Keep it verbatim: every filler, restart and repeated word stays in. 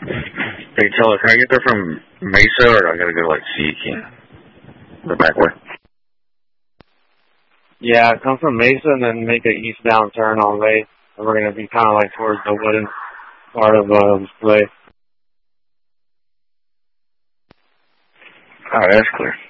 Hey, Teller, can I get there from Mesa, or do I gotta go like Seeking? The back way. Yeah, come from Mesa and then make an eastbound turn on Lake. And we're gonna be kind of like towards the wooden part of uh, this place. Alright, that's clear.